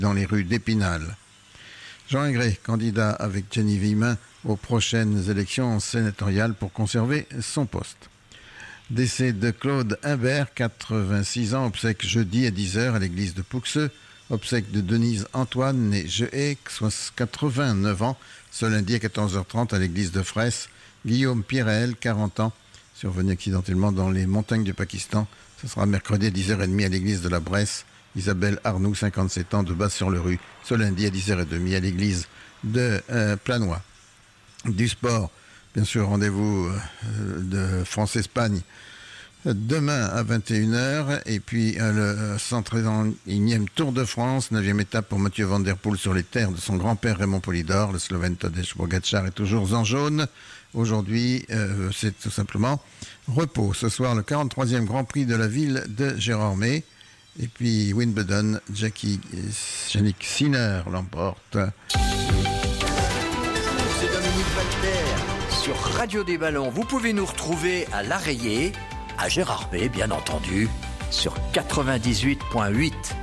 dans les rues d'Épinal. Jean Ingré, candidat avec Jenny Villemin aux prochaines élections sénatoriales pour conserver son poste. Décès de Claude Imbert, 86 ans, obsèques jeudi à 10h à l'église de Pouxeux. Obsèques de Denise Antoine, née Jehéc, 89 ans, ce lundi à 14h30 à l'église de Fraisse. Guillaume Pirel, 40 ans, survenu accidentellement dans les montagnes du Pakistan. Ce sera mercredi à 10h30 à l'église de la Bresse. Isabelle Arnoux, 57 ans, de Bas-sur-le-Rue, ce lundi à 10h30 à l'église de Planois. Du sport, bien sûr, rendez-vous de France-Espagne demain à 21h. Et puis le 131e Tour de France, 9e étape pour Mathieu Van Der Poel sur les terres de son grand-père Raymond Polidor. Le Slovène Tadej Pogačar est toujours en jaune. Aujourd'hui, c'est tout simplement repos. Ce soir, le 43e Grand Prix de la ville de Gérardmer. Et puis Wimbledon, Jannik Sinner l'emporte. C'est Dominique Walter sur Radio des Ballons. Vous pouvez nous retrouver à l'Arrayé, à Gérardmer bien entendu, sur 98.8.